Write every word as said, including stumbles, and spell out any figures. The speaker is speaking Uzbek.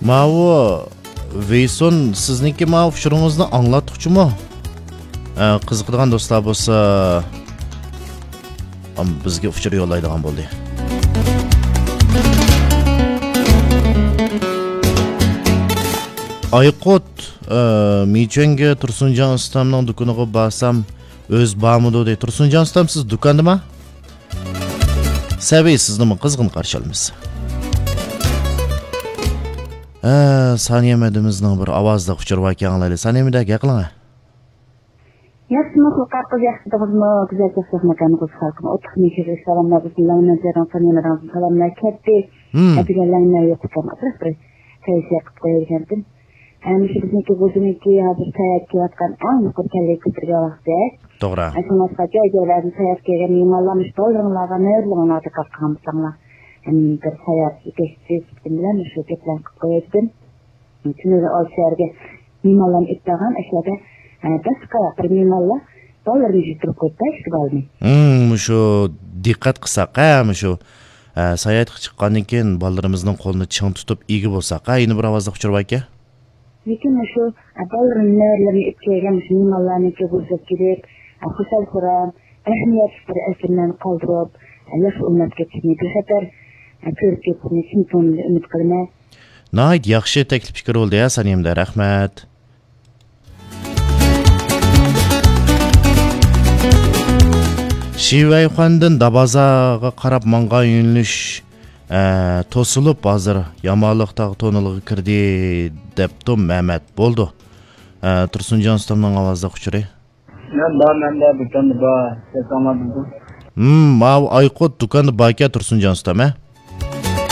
Mavu Veyson sizniki mavu uçurunuzni anglattıqçı mı? Ee, qiziqadigan do'stlar bo'lsa, bizga uçur yollaydigan bo'ldi. Ayqut, Michenge Tursunjon ustamning do'koniga borsam, o'z bormidi deydi. Tursunjon ustam, siz do'kondami? Sabiy sizni qizg'in qarshi olamiz. Ha, Saniyamedimizning bir ovozda uçurib ekanlar. Saniyameda gaqilanga. Yaxshi mutlaqo qilyapsizmi? Güzel tasavvurlarni qo'zg'aldim. O'tib mishir salomlar bilan nazardan saniyamdan salomlar katta. Abigalarni yo'qotgan atrofda tayyor qilib qo'ygandim. Endi shu bizniki o'ziniki hozir tayyor qilayotgan eng qo'llik kutirga vaqti. To'g'ri. Ashunaqacha joylarni tayyor qilgan me'morlarni to'ldirganlarga nurlarni qilganmiz. Endi bir tayyor ketib bilan shu gaplarni qo'ydim. Shuni olsharga me'morlarni ittagan ishlarda Başka bir me'morlar dollarni yutib qo'yib qoldi. Hmm, shu diqqat qilsak, ham shu sayohatga chiqqandan keyin bolalarimizning qo'lini ching tutib ega bo'lsak, yana bir ovozda uçurib aka. Lekin shu dollarni ichgan me'morlarni ko'rsatib kelib, xushal quram, ahamiyat bir asrdan qoldirib, Allah ummatga chiqni bir xatar ko'rib ketishni shunday umid qilaman. Nayt yaxshi taklif fikr bo'ldi ya, Saniyamda rahmat. Şivayxondan Dabazaga qarab manga yo'nalish to'silib hozir Yamonliq tog' to'niliga kirdi debdi Mehmet bo'ldi. Tursunjon ustamning ovozida quchuri. Men bormanda do'konda bor, sesamadim. Hmm, ma Ayqut do'konda bor ekan Tursunjon ustam,